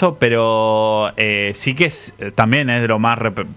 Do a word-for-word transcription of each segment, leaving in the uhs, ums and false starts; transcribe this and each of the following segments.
eso, pero eh, sí que es también es de los más rep-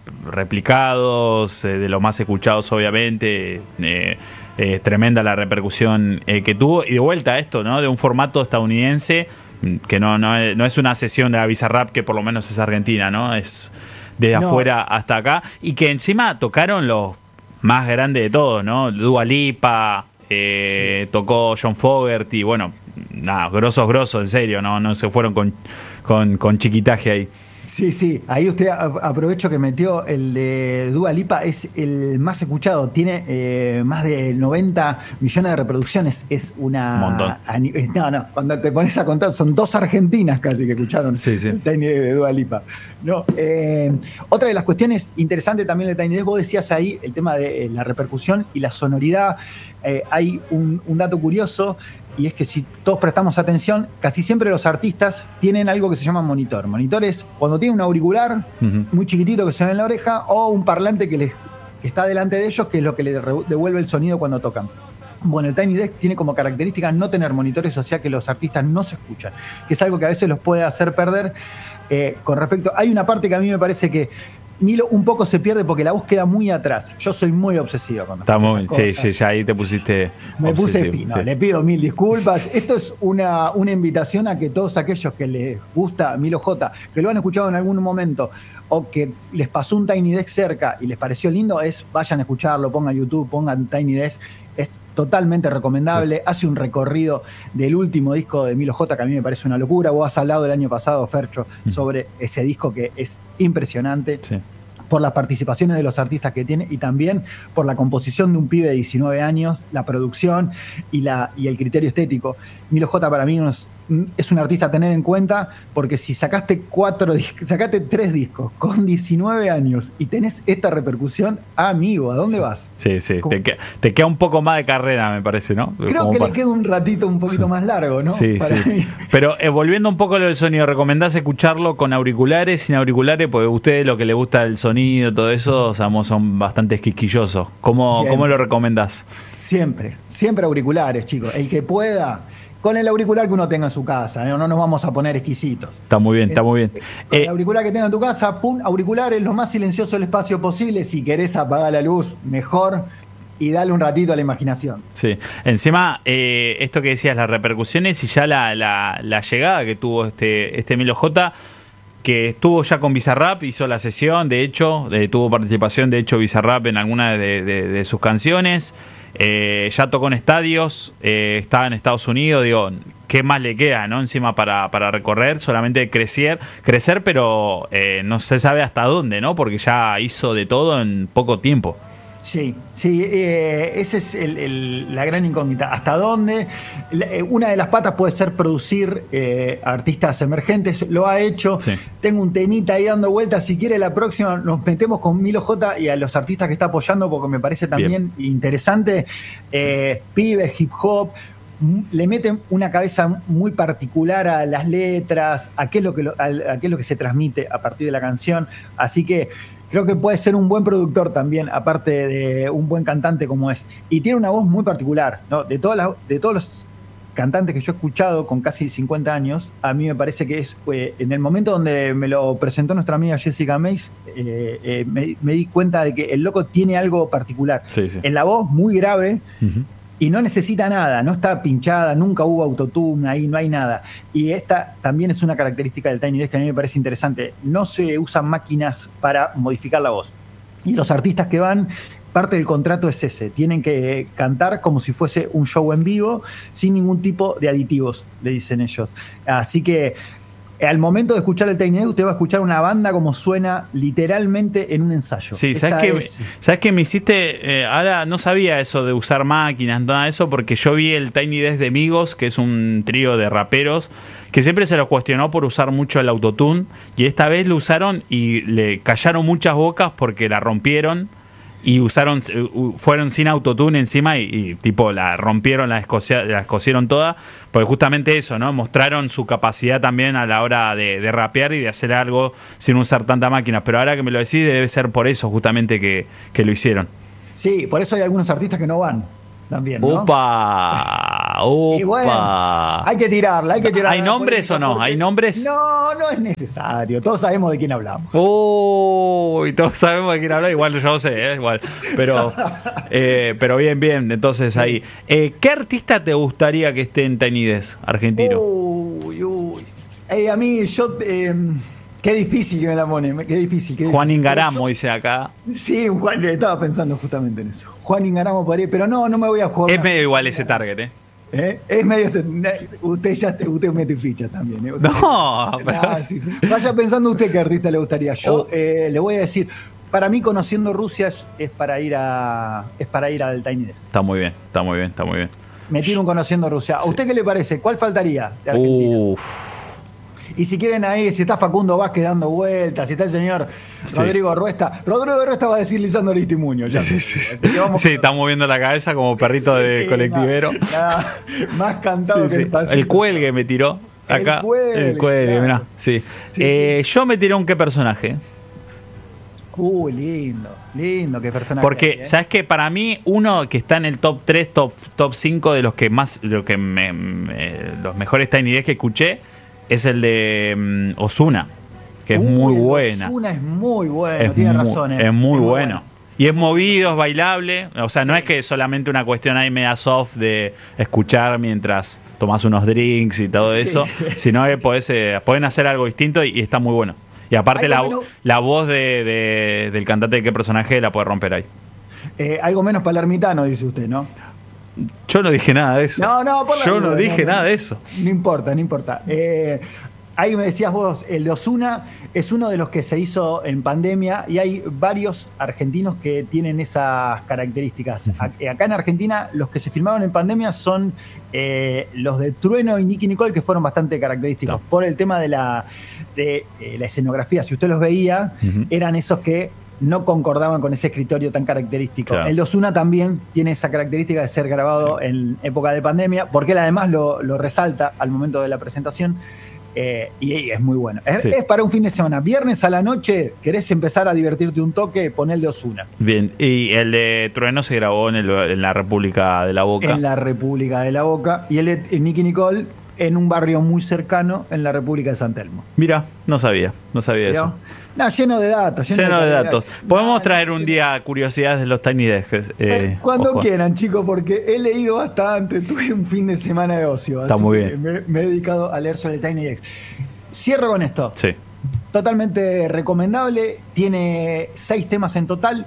replicados, eh, de los más escuchados, obviamente. Eh, eh, tremenda la repercusión eh, que tuvo. Y de vuelta a esto, ¿no? De un formato estadounidense que no, no, es, no es una sesión de la Bizarrap que por lo menos es argentina, ¿no? Es desde no. afuera hasta acá. Y que encima tocaron los más grandes de todos, ¿no? Dua Lipa, eh, sí. tocó John Fogerty, bueno, nada, grosos, grosos, en serio, no, no se fueron con, con, con chiquitaje ahí. Sí, sí, ahí usted aprovecho que metió el de Dua Lipa, es el más escuchado, tiene eh, más de noventa millones de reproducciones, es una... Un montón. No, no, cuando te pones a contar, son dos argentinas casi que escucharon sí, sí. el Tiny Desk de Dua Lipa. No, eh, otra de las cuestiones interesantes también del Tiny Desk, vos decías ahí el tema de la repercusión y la sonoridad, eh, hay un, un dato curioso, y es que si todos prestamos atención, casi siempre los artistas tienen algo que se llama monitor. Monitor es cuando tienen un auricular uh-huh. muy chiquitito que se ve en la oreja o un parlante que, les, que está delante de ellos, que es lo que les devuelve el sonido cuando tocan. Bueno, el Tiny Desk tiene como característica no tener monitores, o sea que los artistas no se escuchan, que es algo que a veces los puede hacer perder. Eh, con respecto, hay una parte que a mí me parece que Milo un poco se pierde porque la voz queda muy atrás. Yo soy muy obsesivo con Está muy, sí, sí, ya ahí te pusiste Me obsesivo, puse fino, sí. Le pido mil disculpas. Esto es una, una invitación a que todos aquellos que les gusta Milo J, que lo han escuchado en algún momento o que les pasó un Tiny Desk cerca y les pareció lindo, es vayan a escucharlo, pongan YouTube, pongan Tiny Desk. Es totalmente recomendable. Sí. Hace un recorrido del último disco de Milo J, que a mí me parece una locura. Vos has hablado del año pasado, Fercho, mm. sobre ese disco que es impresionante. Sí. Por las participaciones de los artistas que tiene y también por la composición de un pibe de diecinueve años, la producción y, la, y el criterio estético. Milo J para mí es, es un artista a tener en cuenta porque si sacaste cuatro, sacaste tres discos con diecinueve años y tenés esta repercusión, amigo, ¿a dónde sí. vas? Sí, sí, te, que, te queda un poco más de carrera, me parece, ¿no? Creo Como que para... le queda un ratito un poquito sí. más largo, ¿no? Sí, para sí. mí. Pero eh, volviendo un poco a lo del sonido, ¿recomendás escucharlo con auriculares, sin auriculares? Porque a ustedes lo que les gusta el sonido, todo eso, sabemos, son bastante quisquillosos. ¿Cómo, ¿Cómo lo recomendás? Siempre, siempre auriculares, chicos. El que pueda, con el auricular que uno tenga en su casa, no, no nos vamos a poner exquisitos. Está muy bien, está muy bien. Con eh, el auricular que tenga en tu casa, pum, auriculares, lo más silencioso del espacio posible. Si querés apagar la luz, mejor. Y dale un ratito a la imaginación. Sí, encima, eh, esto que decías, las repercusiones y ya la, la, la llegada que tuvo este, este Milo J, que estuvo ya con Bizarrap, hizo la sesión, de hecho, eh, tuvo participación, de hecho, Bizarrap en alguna de, de, de sus canciones, eh, ya tocó en estadios, eh, estaba en Estados Unidos, digo, ¿qué más le queda, no? Encima para, para recorrer, solamente crecer, crecer pero eh, no se sabe hasta dónde, ¿no? Porque ya hizo de todo en poco tiempo. Sí, sí, eh, esa es el, el, la gran incógnita. ¿Hasta dónde? La, eh, una de las patas puede ser producir eh, artistas emergentes, lo ha hecho. Sí. Tengo un temita ahí dando vueltas. Si quiere, la próxima nos metemos con Milo J y a los artistas que está apoyando, porque me parece también Bien. interesante. Eh, sí. Pibes, hip hop. Le meten una cabeza muy particular a las letras, a qué es lo que, lo, a, a qué es lo que se transmite a partir de la canción. Así que creo que puede ser un buen productor también, aparte de un buen cantante como es. Y tiene una voz muy particular, ¿no? De, todas las, de todos los cantantes que yo he escuchado con casi cincuenta años, a mí me parece que es, eh, en el momento donde me lo presentó nuestra amiga Jessica Mace, eh, eh, me, me di cuenta de que el loco tiene algo particular. Sí, sí. En la voz, muy grave, uh-huh. y no necesita nada, no está pinchada, nunca hubo autotune, ahí no hay nada. Y esta también es una característica del Tiny Desk que a mí me parece interesante. No se usan máquinas para modificar la voz. Y los artistas que van, parte del contrato es ese, tienen que cantar como si fuese un show en vivo, sin ningún tipo de aditivos, le dicen ellos. Así que al momento de escuchar el Tiny Desk, usted va a escuchar una banda como suena literalmente en un ensayo. Sí, ¿sabes qué, es... ¿sabes qué me hiciste? Eh, ahora no sabía eso de usar máquinas, nada de eso, porque yo vi el Tiny Desk de Migos, que es un trío de raperos, que siempre se lo cuestionó por usar mucho el autotune, y esta vez lo usaron y le callaron muchas bocas porque la rompieron. Y usaron, fueron sin autotune encima y, y tipo la rompieron, la, escocia, la escocieron toda, porque justamente eso, ¿no? Mostraron su capacidad también a la hora de, de rapear y de hacer algo sin usar tanta máquina. Pero ahora que me lo decís, debe ser por eso justamente que, que lo hicieron. Sí, por eso hay algunos artistas que no van. también, ¿no? ¡Upa! ¡Upa! Y bueno, hay que tirarla, hay que tirarla. ¿Hay nombres o no? Porque... ¿Hay nombres? No, no es necesario. Todos sabemos de quién hablamos. Uy, todos sabemos de quién hablar. Igual yo sé, ¿eh? Igual. Pero, eh, pero bien, bien. Entonces ahí. Eh, ¿Qué artista te gustaría que esté en Tiny Desk, argentino? Uy, uy. Eh, a mí, yo... Eh, qué difícil que me la pone, qué difícil. Qué Juan difícil. Ingaramo Yo, dice acá. Sí, Juan, estaba pensando justamente en eso. Juan Ingaramo paré, pero no, no me voy a jugar. Es medio igual ese target, ¿eh? ¿Eh? Es medio ese, usted ya usted mete ficha también. ¿eh? Usted, no, pero... ah, sí, sí. Vaya pensando usted qué artista le gustaría. Yo oh. eh, le voy a decir, para mí conociendo Rusia es, es para ir a es para ir al Tiny Desk. Está muy bien, está muy bien, está muy bien. Me tiro un conociendo Rusia. ¿A usted qué le parece? ¿Cuál faltaría de Argentina? Uf. Y si quieren ahí, si está Facundo Vázquez dando vueltas, si está el señor sí. Rodrigo Ruesta. Rodrigo Ruesta va a decir Lisandro Aristimuño. Ya sí, sí, sí. sí está moviendo la cabeza como perrito sí, de colectivero. Más, nada, más cantado sí, que sí. El, el cuelgue me tiró acá. El cuelgue, el cuelgue claro. Mirá. Sí. Sí, eh, sí. Yo me tiré un qué personaje. Uy, lindo, lindo, qué personaje. Porque, hay, ¿eh? ¿sabes qué? Para mí, uno que está en el top tres, top, top cinco de los que más, lo que me, me, los mejores Tiny Desk que escuché, es el de um, Ozuna, que es Uy, muy buena. Ozuna es muy bueno, tiene razón. Es, es muy es bueno. bueno. Y es movido, es bailable. O sea, sí. no es que es solamente una cuestión ahí media soft de escuchar mientras tomás unos drinks y todo sí. eso, sino que podés, eh, pueden hacer algo distinto y, y está muy bueno. Y aparte la, menos, la voz de, de, del cantante de qué personaje la puede romper ahí. Eh, algo menos palermitano, dice usted, ¿no? Yo no dije nada de eso. No, no, por la Yo duda, no dije no, nada de eso. No importa, no importa. Eh, ahí me decías vos, el de Ozuna es uno de los que se hizo en pandemia y hay varios argentinos que tienen esas características. Uh-huh. Acá en Argentina, los que se filmaron en pandemia son eh, los de Trueno y Nicki Nicole, que fueron bastante característicos no. por el tema de la, de, eh, la escenografía. Si usted los veía, uh-huh. eran esos que no concordaban con ese escritorio tan característico. Claro. El de Ozuna también tiene esa característica de ser grabado sí. en época de pandemia, porque él además lo, lo resalta al momento de la presentación. Eh, y, y es muy bueno. Es, sí. es para un fin de semana. Viernes a la noche, querés empezar a divertirte un toque, pon el de Ozuna. Bien, y el de Trueno se grabó en, el, en la República de la Boca. En la República de la Boca. Y el de Nicki Nicole en un barrio muy cercano en la República de San Telmo. Mira, no sabía, no sabía ¿Vio? eso. No, lleno de datos. Lleno, lleno de, de datos. Podemos no, traer un día curiosidades de los Tiny Desk. Eh, Cuando ojo. quieran, chicos, porque he leído bastante. Tuve un fin de semana de ocio. Está así muy que bien. Me, me he dedicado a leer sobre el Tiny Desk. Cierro con esto. Sí. Totalmente recomendable. Tiene seis temas en total.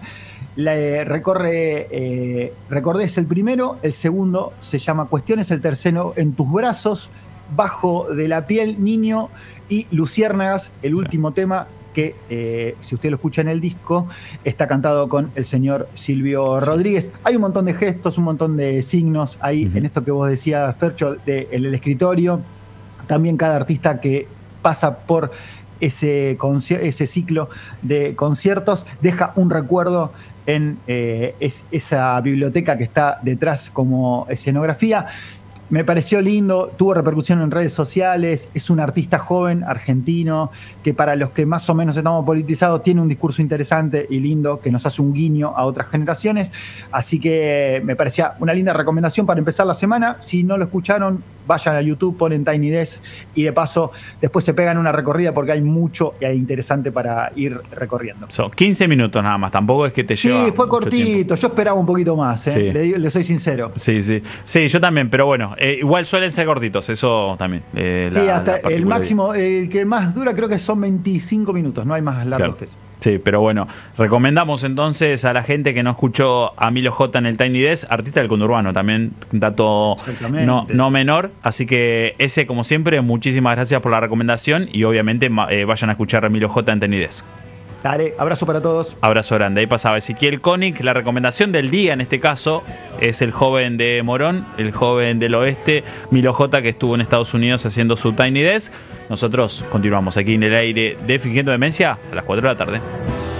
La, recorre, eh, recordé es el primero, el segundo se llama Cuestiones, el tercero En tus brazos, Bajo de la piel, Niño y Luciérnagas, el último sí. tema que, eh, si usted lo escucha en el disco, está cantado con el señor Silvio sí. Rodríguez. Hay un montón de gestos, un montón de signos ahí uh-huh. en esto que vos decías, Fercho, de, en el escritorio. También cada artista que pasa por ese, ese ciclo de conciertos deja un recuerdo en eh, es, esa biblioteca que está detrás como escenografía. Me pareció lindo, tuvo repercusión en redes sociales, es un artista joven, argentino, que para los que más o menos estamos politizados tiene un discurso interesante y lindo que nos hace un guiño a otras generaciones. Así que me parecía una linda recomendación para empezar la semana. Si no lo escucharon, vayan a YouTube, ponen Tiny Desk y de paso después se pegan una recorrida porque hay mucho interesante para ir recorriendo. Son quince minutos nada más, tampoco es que te lleva. Sí, fue cortito, tiempo. Yo esperaba un poquito más, ¿eh? sí. le, le soy sincero. Sí, sí, sí, yo también, pero bueno, eh, igual suelen ser cortitos, eso también. Eh, sí, la, hasta la el máximo, el que más dura creo que son veinticinco minutos, no hay más largos claro. que eso. Sí, pero bueno, recomendamos entonces a la gente que no escuchó a Milo J en el Tiny Desk, artista del conurbano también, dato no, no menor, así que ese como siempre, muchísimas gracias por la recomendación y obviamente eh, vayan a escuchar a Milo J en Tiny Desk. Dale, abrazo para todos. Abrazo grande. Ahí pasaba Ezequiel Koenig. La recomendación del día en este caso es el joven de Morón, el joven del oeste, Milo J, que estuvo en Estados Unidos haciendo su Tiny Desk. Nosotros continuamos aquí en el aire de Fingiendo Demencia a las cuatro de la tarde.